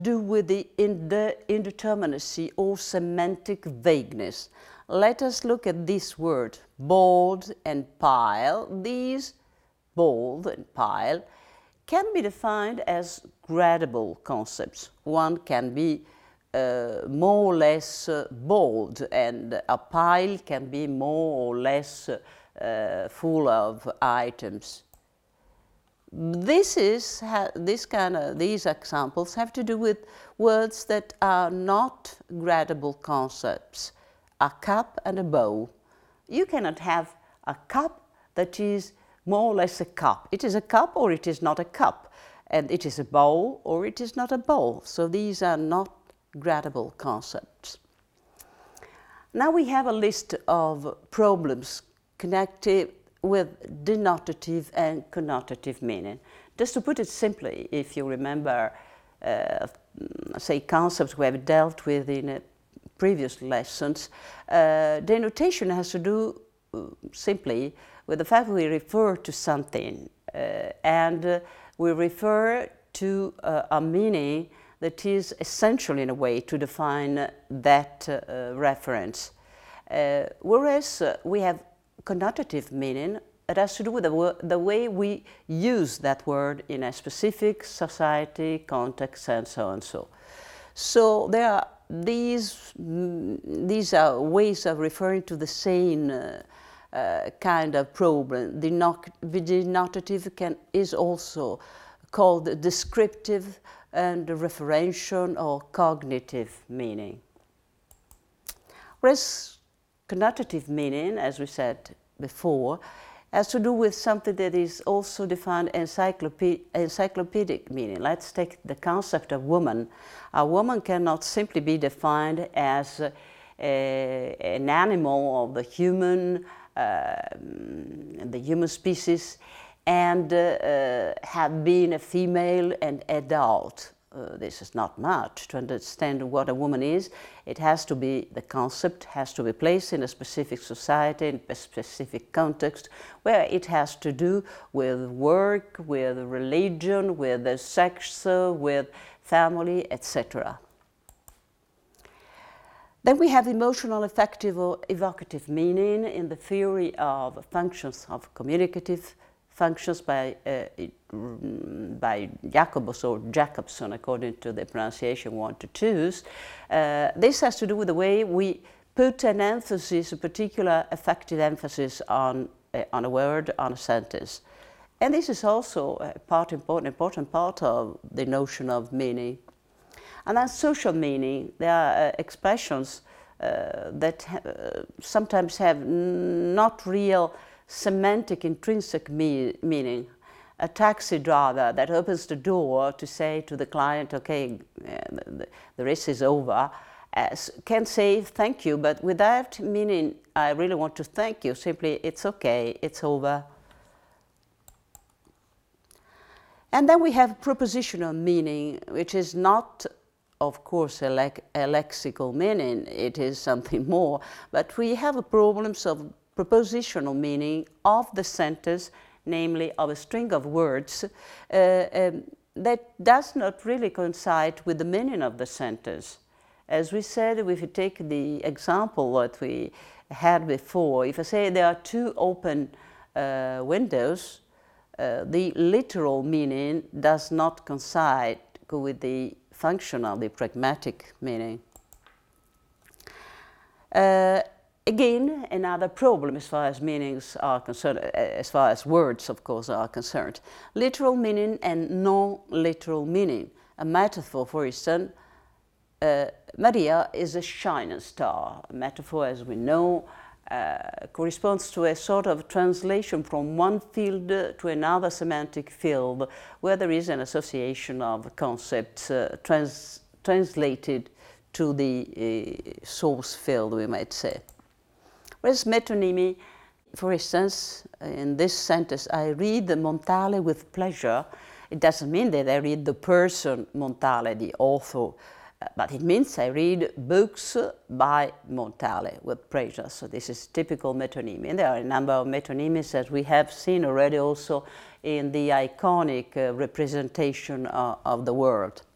do with the indeterminacy or semantic vagueness. Let us look at this word, bold and pile. These, bold and pile, can be defined as gradable concepts. One can be more or less bold, and a pile can be more or less full of items. These examples have to do with words that are not gradable concepts. A cup and a bowl. You cannot have a cup that is more or less a cup. It is a cup or it is not a cup. And it is a bowl or it is not a bowl. So these are not gradable concepts. Now we have a list of problems connected with denotative and connotative meaning. Just to put it simply, if you remember, say, concepts we have dealt with in previous lessons, denotation has to do simply with the fact that we refer to something and we refer to a meaning that is essential in a way to define that reference. Whereas we have connotative meaning, it has to do with the way we use that word in a specific society, context, and so on. So there are these are ways of referring to the same kind of problem. The denotative is also called descriptive and referential or cognitive meaning. Whereas connotative meaning, as we said before, has to do with something that is also defined encyclopedic meaning. Let's take the concept of woman. A woman cannot simply be defined as an animal of the human species and have been a female and adult. This is not much. To understand what a woman is, it has to be, the concept has to be placed in a specific society, in a specific context, where it has to do with work, with religion, with sex, with family, etc. Then we have emotional, affective, or evocative meaning in the theory of functions of communicative functions by Jacobson, according to the pronunciation we want to choose. This has to do with the way we put an emphasis, a particular affective emphasis on a word, on a sentence. And this is also an important part of the notion of meaning. And then social meaning, there are expressions that sometimes have not real semantic intrinsic meaning. A taxi driver that opens the door to say to the client, okay, the race is over, can say thank you, but without meaning I really want to thank you, simply it's okay, it's over. And then we have propositional meaning, which is not, of course, a lexical meaning, it is something more, but we have problems of propositional meaning of the sentence, namely of a string of words that does not really coincide with the meaning of the sentence. As we said, if you take the example that we had before, if I say there are two open windows, the literal meaning does not coincide with the functional, the pragmatic meaning. Again, another problem as far as meanings are concerned, as far as words, of course, are concerned. Literal meaning and non-literal meaning. A metaphor, for instance, Maria is a shining star. A metaphor, as we know, corresponds to a sort of translation from one field to another semantic field, where there is an association of concepts translated to the source field, we might say. Whereas metonymy, for instance, in this sentence, I read the Montale with pleasure. It doesn't mean that I read the person Montale, the author, but it means I read books by Montale with pleasure. So this is typical metonymy. And there are a number of metonymies that we have seen already also in the iconic representation of the world.